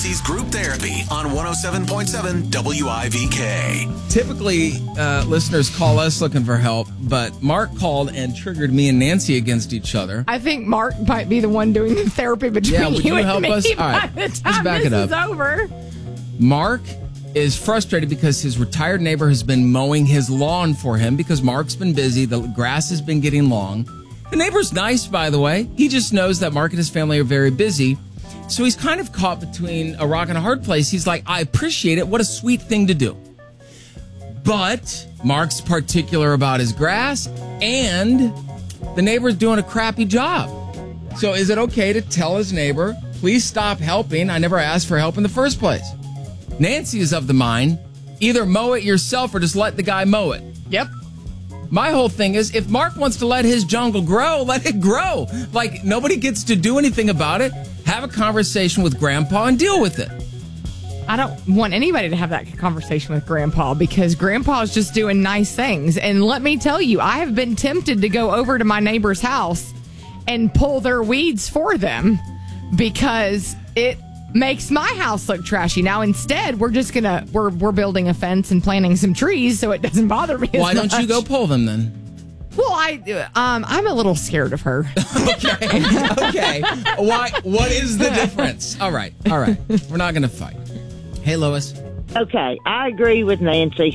Tracy's Group Therapy on 107.7 WIVK. Typically, listeners call us looking for help, but Mark called and triggered me and Nancy against each other. I think Mark might be the one doing the therapy between would you and help me us? All by right, the let's time back this it up. is over. Mark is frustrated because his retired neighbor has been mowing his lawn for him because Mark's been busy. The grass has been getting long. The neighbor's nice, by the way. He just knows that Mark and his family are very busy. So he's kind of caught between a rock and a hard place. He's like, I appreciate it. What a sweet thing to do. But Mark's particular about his grass, and the neighbor's doing a crappy job. So is it okay to tell his neighbor, please stop helping? I never asked for help in the first place. Nancy is of the mind, either mow it yourself or just let the guy mow it. Yep. My whole thing is, if Mark wants to let his jungle grow, let it grow. Like, nobody gets to do anything about it. Have a conversation with Grandpa and deal with it. I don't want anybody to have that conversation with Grandpa because Grandpa's just doing nice things. And let me tell you, I have been tempted to go over to my neighbor's house and pull their weeds for them because it makes my house look trashy. Now, instead, we're building a fence and planting some trees so it doesn't bother me as Why don't you go pull them then? Well, I'm a little scared of her. Okay. Why? What is the difference? All right. We're not going to fight. Hey, Lois. Okay, I agree with Nancy